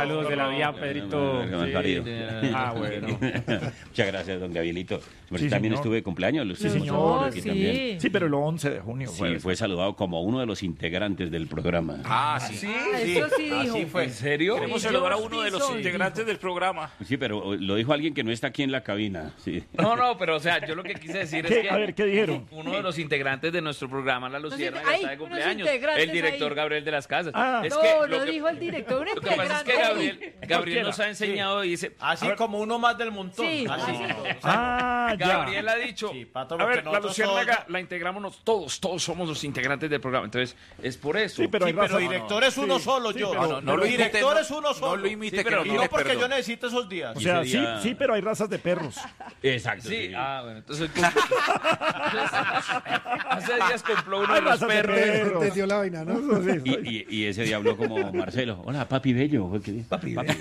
Saludos de la vía, Pedrito. Bueno. Muchas gracias, don Gabrielito. Sí, también señor. estuve de cumpleaños. Sí, señor. Aquí también. Sí, pero el 11 de junio. Sí, fue saludado como uno de los integrantes del programa. Sí. Eso sí dijo. Así fue. ¿En serio? Queremos saludar a uno de los integrantes del programa. Sí, pero lo dijo alguien que no está aquí en la cabina. Sí. No, pero o sea, yo lo que quise decir es que... A ver, ¿qué dijeron? Uno de los integrantes de nuestro programa, La Luciérnaga, Ay, está de unos cumpleaños. integrantes El director ahí. Gabriel de las Casas. No dijo el director, un Lo que pasa es que integrante. Gabriel nos ha enseñado y dice... Así como uno más del montón. Sí. Así. Gabriel ha dicho... Sí, Pato, A porque ver, la nosotros Luciérnaga la integramos todos somos los integrantes del programa. Entonces, es por eso. Sí, pero hay razas. director es uno solo, yo. pero- No, lo director imite, es uno solo. no lo imite, Sí, que pero no no tiene porque perdón. yo necesito esos días. O sea, ese día- sí, pero hay razas de perros. Exacto. Sí, sí. bueno, entonces... Hace días compró uno Hay de los razas de perros. perros. Entendió la vaina, ¿no? Eso sí. Y ese día habló como Marcelo. Hola, papi bello. Fue que dijo, papi bello.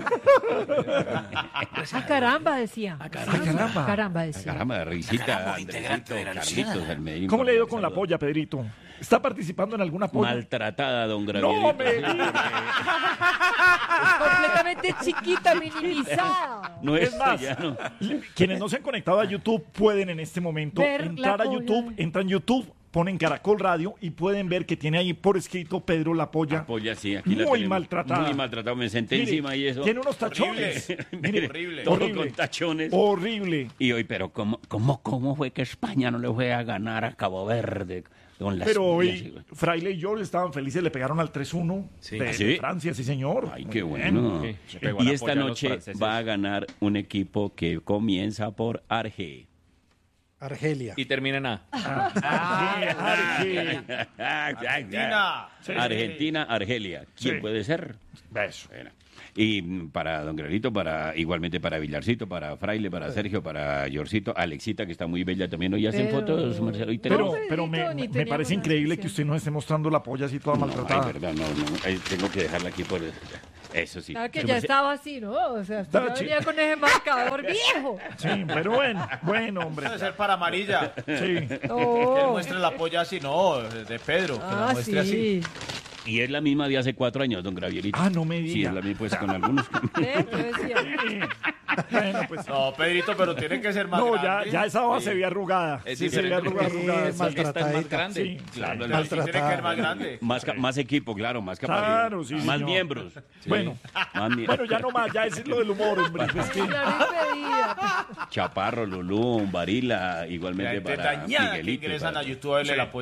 Caramba, decía. caramba. Caramba, decía. Caramba, risita, Andresito, Carlitos, del Medellín. ¿Cómo le ha ido con la polla, Pedrito? ¿Está participando en alguna polla? Maltratada, don Gabrielito. ¡No me digas! Completamente chiquita, minimizada. No Es más, ya no. quienes no se han conectado a YouTube pueden en este momento Ver entrar la a polla. YouTube, entran a YouTube, ponen Caracol Radio y pueden ver que tiene ahí por escrito Pedro la polla. Polla, sí, aquí la Muy tenemos. maltratada. Muy maltratado, me senté Mire, encima y eso. Tiene unos tachones. Mire, Horrible. Todo horrible. con tachones. Horrible. Y hoy, pero ¿cómo fue que España no le fue a ganar a Cabo Verde? Con las Pero pollas, hoy Fraile y yo estaban felices, le pegaron al 3-1 de ¿Sí? Francia, sí señor. Ay, qué Muy bueno. bien. Se pegó Y la esta polla a los noche franceses. va a ganar un equipo que comienza por Arge. Argelia. Y termina en A. Argentina. Argentina, Argelia. ¿Quién Sí. puede ser? Beso. Bueno. Y para don Granito, igualmente para Villarcito, para Fraile, para Sergio, para Yorcito, Alexita, que está muy bella también. Hoy hacen Pero- fotos, Marcelo. Hoy Pero, No, pero Pedrito, me ni teníamos parece increíble noticia. que usted nos esté mostrando la polla así toda No, maltratada. ay, verdad, no. Tengo que dejarla aquí por... Eso sí. Claro que Pero ya pues- estaba así, ¿no? O sea, usted Estaba ya venía con ese marcador viejo. Sí, pero bueno, hombre. Debe ser para amarilla. Sí. Que él No. muestre la polla así, no, de Pedro. Que la Ah, muestre así. sí. Y es la misma de hace 4 años, don Gravierito. Ah, no me Sí, diga. es la misma, pues, con algunos... Yo decía. Bueno, pues. No, Pedrito, pero tiene que ser más No, grande. ya esa hoja se ve arrugada. Es Sí, se ve diferente arrugada. porque arrugada. es Sí. esta es más maltratadita. grande. Sí, Claro, Pero sí tiene que ser más grande. Más equipo, claro, más capacidad. Claro, sí, Más señor. miembros. Bueno, bueno, ya no más, ya ese es lo del humor, hombre. Pues que- Ya no impedía. Chaparro, Lulú, Varila, igualmente La gente para dañada que Miguelito. ingresan para- a YouTube a verle la polla.